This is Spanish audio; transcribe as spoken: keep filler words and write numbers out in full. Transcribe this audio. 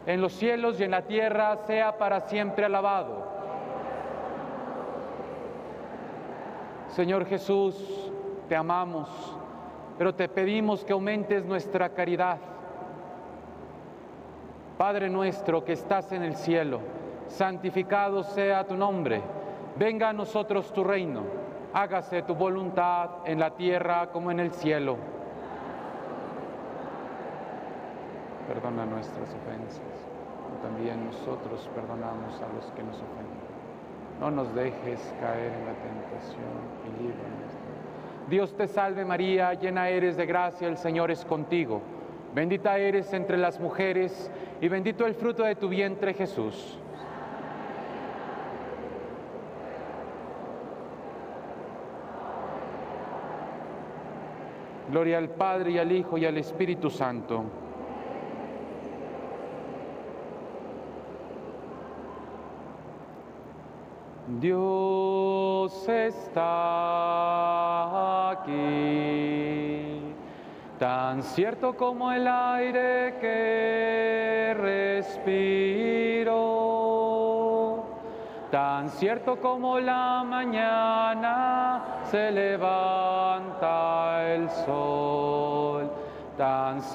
en los cielos y en la tierra, sea para siempre alabado. Señor Jesús, te amamos, pero te pedimos que aumentes nuestra caridad. Padre nuestro que estás en el cielo, santificado sea tu nombre. Venga a nosotros tu reino. Hágase tu voluntad en la tierra como en el cielo. Perdona nuestras ofensas, como también nosotros perdonamos a los que nos ofenden. No nos dejes caer en la tentación y líbranos. Dios te salve María, llena eres de gracia, el Señor es contigo. Bendita eres entre las mujeres y bendito el fruto de tu vientre, Jesús. Gloria al Padre y al Hijo y al Espíritu Santo. Dios está aquí, tan cierto como el aire que respiro, tan cierto como la mañana se levanta el sol, tan cierto